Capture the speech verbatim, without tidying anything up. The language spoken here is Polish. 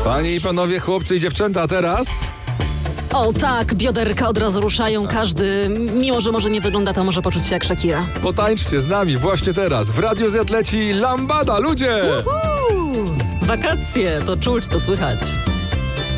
Panie i panowie, chłopcy i dziewczęta, teraz... O tak, bioderka od razu ruszają. Każdy, mimo że może nie wygląda, to może poczuć się jak Shakira. Potańczcie z nami właśnie teraz. W Radiu Z leci Lambada, ludzie! Uhu! Wakacje, to czuć, to słychać.